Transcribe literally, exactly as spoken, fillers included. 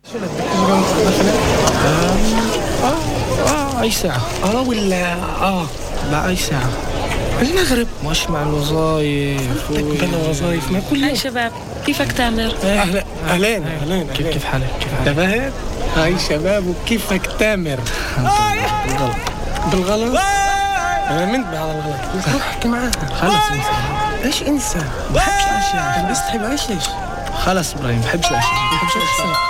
شو بدك تشتغل مثلا؟ اه اه اي ساعة. اه ولا اه لا اي ساعة. المغرب. مش مع الوظايف بدك بلا وظايف ما كل هاي يوم. شباب، كيفك تامر؟ اهلا اهلين اهلين كيف كيف حالك كيف حالك؟ تمام. هاي شباب وكيفك تامر؟ بالغلط. بالغلط. انا منتبه على الغلط. روح احكي معاها. خلص انسى. ايش انسى؟ بحبش الاشياء. بس تحب ايش ايش؟ خلص ابراهيم بحبش الاشياء. بحبش الاشياء.